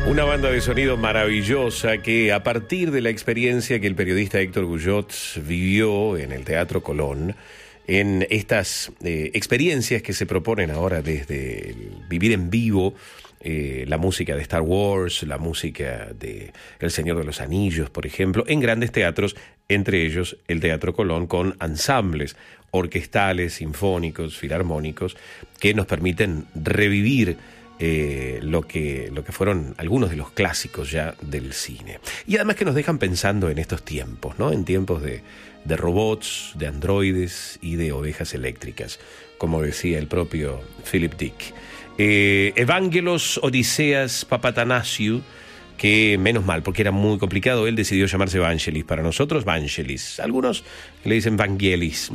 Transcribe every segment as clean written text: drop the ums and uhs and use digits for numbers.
Una banda de sonido maravillosa que, a partir de la experiencia que el periodista Héctor Guyot vivió en el Teatro Colón, en estas experiencias que se proponen ahora desde vivir en vivo, la música de Star Wars, la música de El Señor de los Anillos, por ejemplo, en grandes teatros, entre ellos el Teatro Colón, con ensambles orquestales, sinfónicos, filarmónicos, que nos permiten revivir lo que fueron algunos de los clásicos ya del cine. Y además que nos dejan pensando en estos tiempos, ¿no? En tiempos de robots, de androides y de ovejas eléctricas, como decía el propio Philip Dick. Evangelos Odiseas Papatanasiou, que menos mal, porque era muy complicado, él decidió llamarse Vangelis. Para nosotros, Vangelis. Algunos le dicen Vangelis,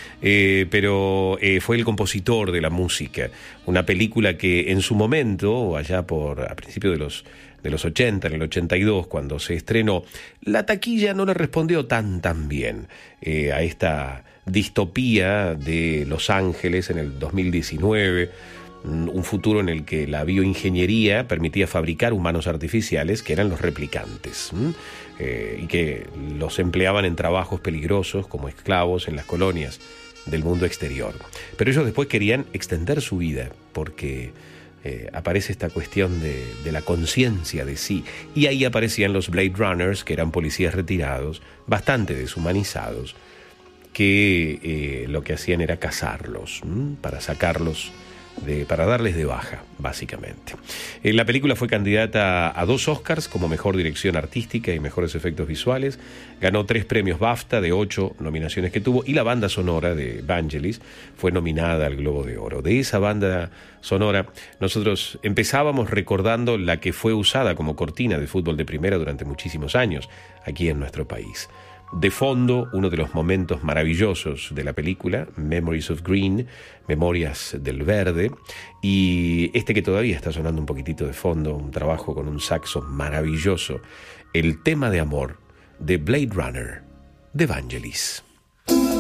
pero fue el compositor de la música. Una película que en su momento, allá a principios de los 80, en el 82, cuando se estrenó, la taquilla no le respondió tan bien a esta distopía de Los Ángeles en el 2019, un futuro en el que la bioingeniería permitía fabricar humanos artificiales que eran los replicantes, y que los empleaban en trabajos peligrosos como esclavos en las colonias del mundo exterior. Pero ellos después querían extender su vida porque aparece esta cuestión de la conciencia de sí, y ahí aparecían los Blade Runners, que eran policías retirados, bastante deshumanizados, que lo que hacían era cazarlos, para sacarlos para darles de baja, básicamente. La película fue candidata a 2 Oscars como mejor dirección artística y mejores efectos visuales. Ganó 3 premios BAFTA de 8 nominaciones que tuvo, y la banda sonora de Vangelis fue nominada al Globo de Oro. De esa banda sonora nosotros empezábamos recordando la que fue usada como cortina de fútbol de primera durante muchísimos años aquí en nuestro país. De fondo, uno de los momentos maravillosos de la película, Memories of Green, Memorias del Verde, y este que todavía está sonando un poquitito de fondo, un trabajo con un saxo maravilloso, el tema de amor de Blade Runner de Vangelis.